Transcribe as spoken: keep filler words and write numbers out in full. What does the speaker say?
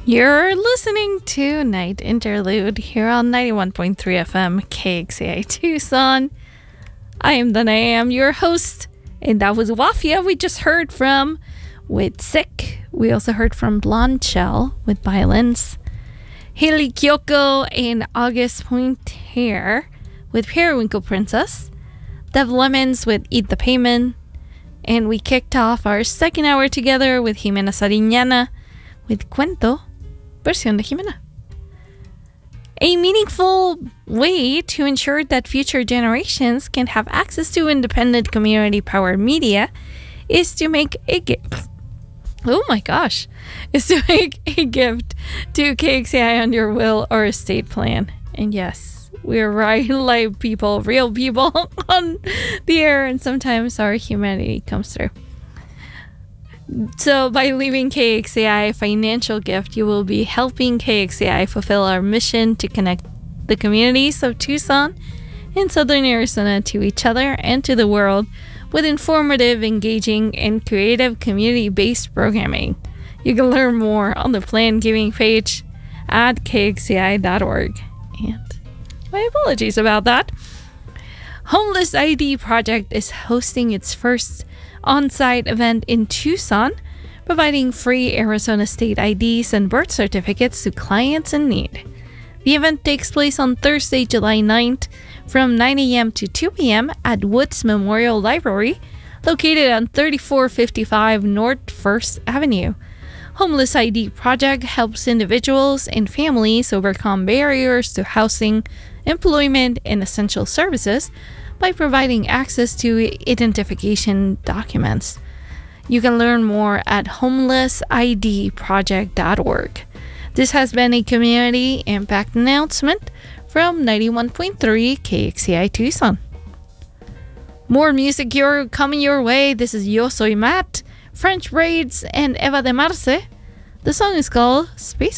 You're listening to Night Interlude here on ninety-one point three F M K X A I Tucson. I am Dana, I am your host, and that was Wafia we just heard from with Sick. We also heard from Blonde Shell with Violence, Haley Kiyoko and August Pointer with Periwinkle Princess, Dev Lemons with Eat the Payment, and we kicked off our second hour together with Jimena Sariñana with Cuento, Versión de Jimena. A meaningful way to ensure that future generations can have access to independent community-powered media is to make a gift. Oh my gosh. Is to make a gift to K X A I on your will or estate plan. And yes, we're right, live people, real people on the air, and sometimes our humanity comes through. So by leaving K X A I a financial gift, you will be helping K X A I fulfill our mission to connect the communities of Tucson and Southern Arizona to each other and to the world with informative, engaging, and creative community-based programming. You can learn more on the plan giving page at K X A I dot org. And my apologies about that. Homeless I D Project is hosting its first on-site event in Tucson, providing free Arizona state I Ds and birth certificates to clients in need. The event takes place on Thursday, July ninth from nine a.m. to two p.m. at Woods Memorial Library, located on thirty-four fifty-five North First Avenue. Homeless I D Project helps individuals and families overcome barriers to housing, employment, and essential services by providing access to identification documents. You can learn more at homeless I D project dot org. This has been a community impact announcement from ninety-one point three K X A I Tucson. More music you're coming your way. This is Yo Soy Matt, French Braids, and Eva de Marce. The song is called Space